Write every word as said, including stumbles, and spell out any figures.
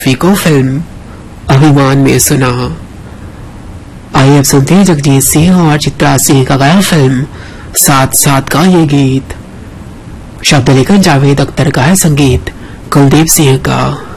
फीको film अभिमान में सुना। आइए अब सुनते हैं जगजीत सिंह और चित्रा सिंह का गाया फिल्म साथ साथ का ये गीत। शब्द लेखन जावेद अख्तर का है, संगीत कुलदीप सिंह का।